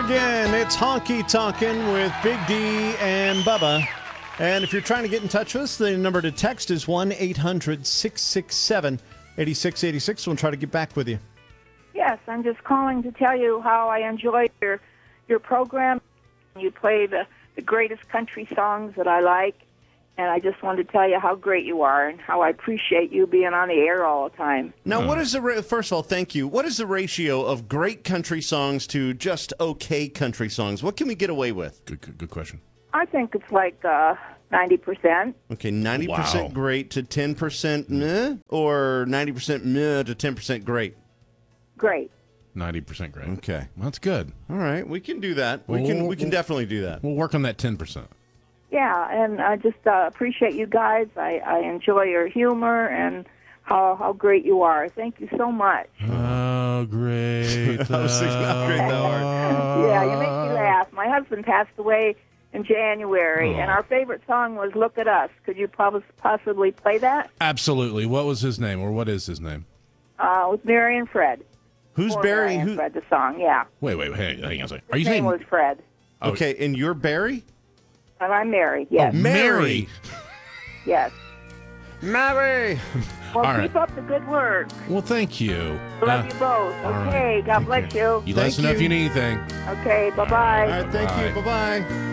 again. It's Honky Tonkin' with Big D and Bubba. And if you're trying to get in touch with us, the number to text is 1-800-667-8686. We'll try to get back with you. Yes, I'm just calling to tell you how I enjoy your program. You play the greatest country songs that I like, and I just wanted to tell you how great you are and how I appreciate you being on the air all the time. Now, what is first of all, thank you. What is the ratio of great country songs to just okay country songs? What can we get away with? Good question. I think it's like 90%. Okay, 90% great to 10% meh, or 90% meh to 10% great? Great. 90% great. Okay. Well, that's good. All right, we can do that. We can definitely do that. We'll work on that 10%. Yeah, and I just appreciate you guys. I enjoy your humor and how great you are. Thank you so much. Oh, great. I was thinking how great thou art. Yeah, you make me laugh. My husband passed away in January, and our favorite song was Look at Us. Could you possibly play that? Absolutely. What was his name, or what is his name? With Mary and Fred. Who's Or Barry? Mary and Fred, the song, yeah. Wait, hang on a second. Are His you name saying was Fred. Okay, and you're Barry? And I'm Mary, yes. Mary. Yes. Mary. Well, All keep right. up the good work. Well, thank you. Love you both. all Okay, right. God Take bless care. you. You let us Thank know if you. you need anything. Okay, bye-bye. All right, thank you. Bye-bye.